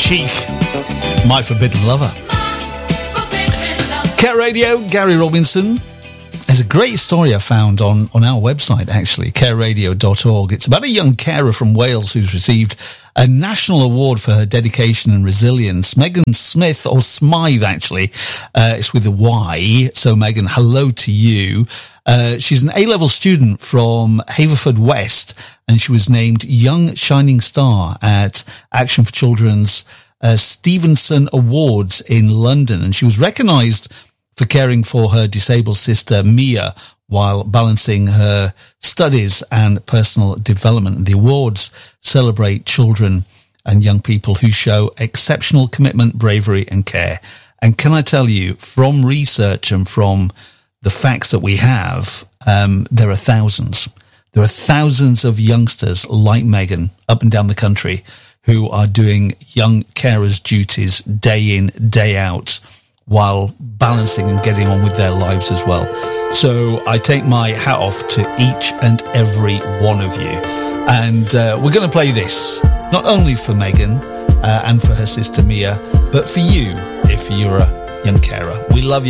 Chic, My Forbidden Lover. Care Radio, Gary Robinson. There's a great story I found on our website, actually, careradio.org. It's about a young carer from Wales who's received a national award for her dedication and resilience. Megan Smith, or Smythe, actually. It's with a Y. So, Megan, hello to you. She's an A-level student from Haverfordwest, and she was named Young Shining Star at Action for Children's Stevenson Awards in London. And she was recognised for caring for her disabled sister, Mia, while balancing her studies and personal development. The awards celebrate children and young people who show exceptional commitment, bravery and care. And can I tell you, from research and from the facts that we have, there are thousands. There are thousands of youngsters like Megan up and down the country who are doing young carers' duties day in, day out, while balancing and getting on with their lives as well. So I take my hat off to each and every one of you. And we're going to play this, not only for Megan and for her sister Mia, but for you, if you're a young carer. We love you.